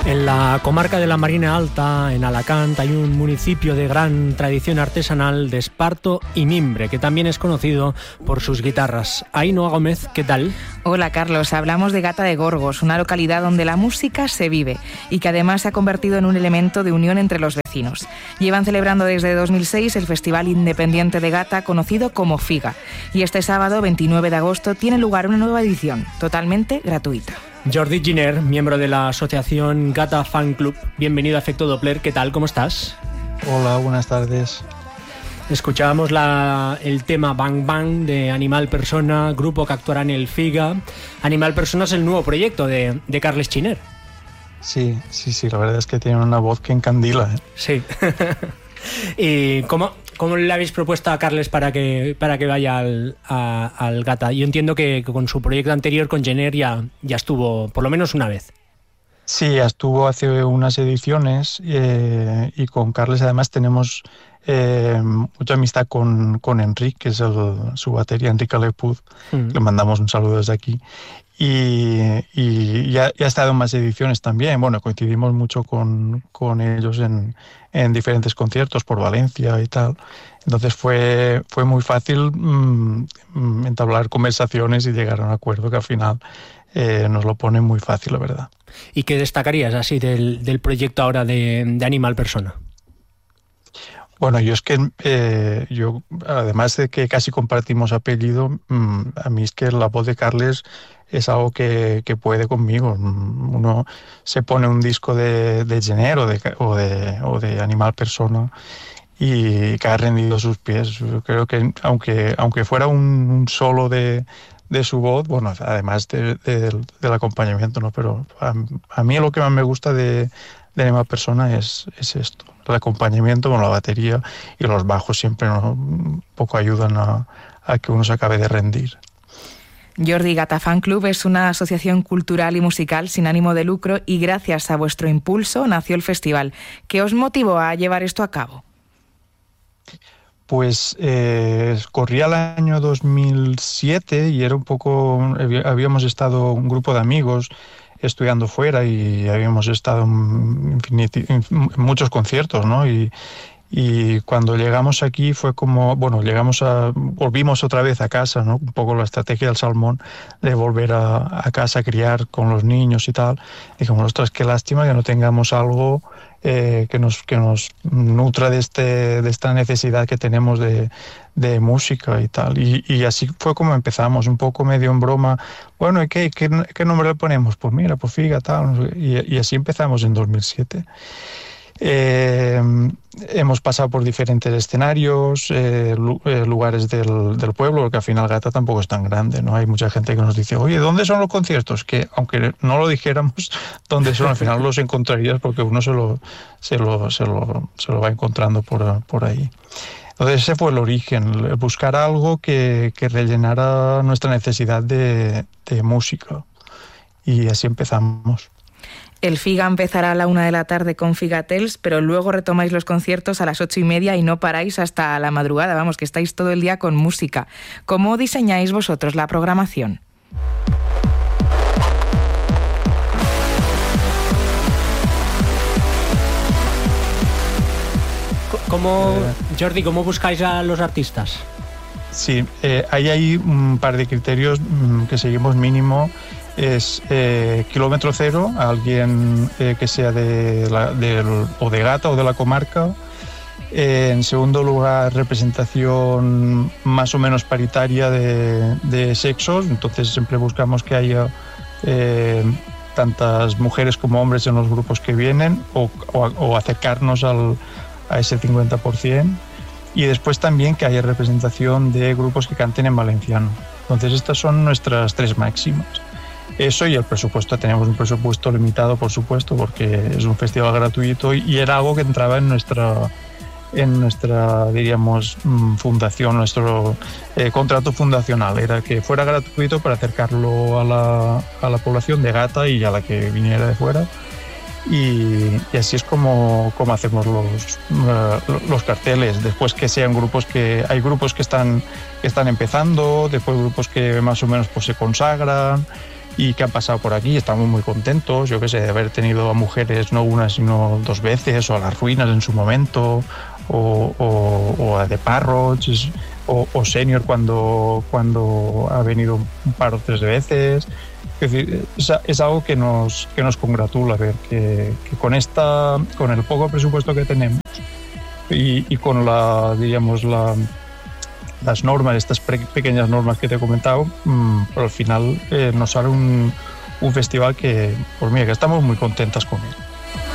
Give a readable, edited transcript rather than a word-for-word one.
En la comarca de la Marina Alta, en Alacant, hay un municipio de gran tradición artesanal de esparto y mimbre, que también es conocido por sus guitarras. Ainhoa Gómez, ¿qué tal? Hola Carlos, hablamos de Gata de Gorgos, una localidad donde la música se vive y que además se ha convertido en un elemento de unión entre los vecinos. Llevan celebrando desde 2006 el Festival Independiente de Gata, conocido como FIGA, y este sábado, 29 de agosto, tiene lugar una nueva edición, totalmente gratuita. Jordi Giner, miembro de la asociación Gata Fan Club. Bienvenido a Efecto Doppler. ¿Qué tal? ¿Cómo estás? Hola, buenas tardes. Escuchábamos el tema Bang Bang de Animal Persona, grupo que actuará en el FIGA. Animal Persona es el nuevo proyecto de Carles Giner. Sí, la verdad es que tiene una voz que encandila, ¿eh? Sí. ¿Y cómo le habéis propuesto a Carles para que vaya al Gata? Yo entiendo que con su proyecto anterior, con Giner, ya estuvo por lo menos una vez. Sí, ya estuvo hace unas ediciones y con Carles además tenemos mucha amistad con Enric, que es su batería, Enric Alepuz. Le mandamos un saludo desde aquí. Y ya ha estado en más ediciones también. Bueno, coincidimos mucho con ellos en diferentes conciertos por Valencia y tal. Entonces fue muy fácil entablar conversaciones y llegar a un acuerdo que al final nos lo pone muy fácil, la verdad. ¿Y qué destacarías así del proyecto ahora de Animal Persona? Bueno, yo es que, además de que casi compartimos apellido, a mí es que la voz de Carles es algo que puede conmigo. Uno se pone un disco de Giner o de Animal Persona y cae rendido a sus pies. Yo creo que aunque fuera un solo de su voz, bueno, además del acompañamiento, ¿no? Pero a mí lo que más me gusta de Animal Persona es esto. El acompañamiento con la batería y los bajos siempre un poco ayudan a que uno se acabe de rendir. Jordi, Gata Fan Club es una asociación cultural y musical sin ánimo de lucro y gracias a vuestro impulso nació el festival. ¿Qué os motivó a llevar esto a cabo? Pues corría el año 2007 y era un poco... Habíamos estado un grupo de amigos estudiando fuera y habíamos estado en muchos conciertos, ¿no? Y cuando llegamos aquí fue como, bueno, volvimos otra vez a casa, ¿no? Un poco la estrategia del salmón de volver a casa a criar con los niños y tal. Y como, ostras, qué lástima que no tengamos algo que nos nutra de esta necesidad que tenemos de música y tal. Y así fue como empezamos, un poco medio en broma. Bueno, ¿y qué nombre le ponemos? Pues mira, pues FIGA, tal. Y así empezamos en 2007. Hemos pasado por diferentes escenarios, lugares del pueblo, porque al final Gata tampoco es tan grande, ¿no? Hay mucha gente que nos dice, oye, ¿dónde son los conciertos? Que aunque no lo dijéramos dónde son, al final los encontrarías porque uno se lo va encontrando por ahí. Entonces ese fue el origen, buscar algo que rellenara nuestra necesidad de música. Y así empezamos. El FIGA empezará a la 1 de la tarde con Figatels, pero luego retomáis los conciertos a las 8:30 y no paráis hasta la madrugada. Vamos, que estáis todo el día con música. ¿Cómo diseñáis vosotros la programación? Jordi, ¿cómo buscáis a los artistas? Sí, hay un par de criterios que seguimos mínimo. Es kilómetro cero, alguien que sea o de Gata o de la comarca. En segundo lugar, representación más o menos paritaria de sexos, entonces siempre buscamos que haya tantas mujeres como hombres en los grupos que vienen o acercarnos a ese 50%. Y después también que haya representación de grupos que canten en valenciano. Entonces estas son nuestras tres máximas. Eso y el presupuesto, tenemos un presupuesto limitado, por supuesto, porque es un festival gratuito y era algo que entraba en nuestra diríamos, fundación, nuestro contrato fundacional. Era que fuera gratuito para acercarlo a la población de Gata y a la que viniera de fuera. Y así es como hacemos los carteles. Después que sean grupos hay grupos que están empezando, después grupos que más o menos pues se consagran. y que han pasado por aquí. Estamos muy contentos, yo qué sé, de haber tenido a mujeres no una sino 2 veces, o a Las Ruinas en su momento, o a The Parrots, o Senior cuando ha venido un par o 3 veces. Es decir, es algo que nos congratula ver que con el poco presupuesto que tenemos y con las normas, estas pequeñas normas que te he comentado, pero al final nos sale un festival que, por mí, que estamos muy contentas con él.